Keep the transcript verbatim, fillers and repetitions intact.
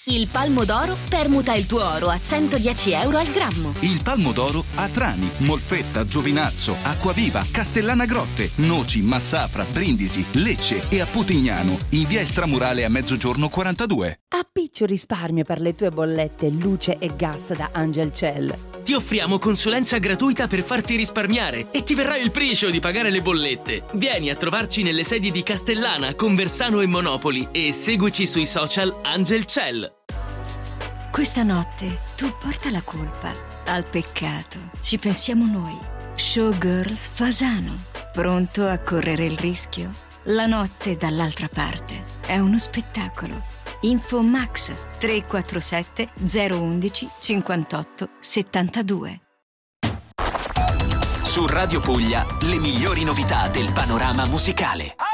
Il Palmo d'Oro permuta il tuo oro a centodieci euro al grammo. Il Palmo d'Oro a Trani, Molfetta, Giovinazzo, Acquaviva, Castellana Grotte, Noci, Massafra, Brindisi, Lecce e a Putignano, in via Estramurale a Mezzogiorno quarantadue. Appiccio risparmio per le tue bollette luce e gas da Angel Cell. Ti offriamo consulenza gratuita per farti risparmiare e ti verrà il priscio di pagare le bollette. Vieni a trovarci nelle sedi di Castellana, Conversano e Monopoli e seguici sui social Angel Cell. Questa notte tu porta la colpa al peccato. Ci pensiamo noi. Showgirls Fasano. Pronto a correre il rischio? La notte dall'altra parte è uno spettacolo. Info Max tre quattro sette zero uno uno cinquantotto settantadue. Su Radio Puglia le migliori novità del panorama musicale.